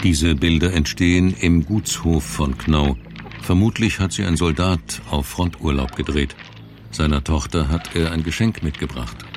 Diese Bilder entstehen im Gutshof von Knau. Vermutlich hat sie ein Soldat auf Fronturlaub gedreht. Seiner Tochter hat er ein Geschenk mitgebracht.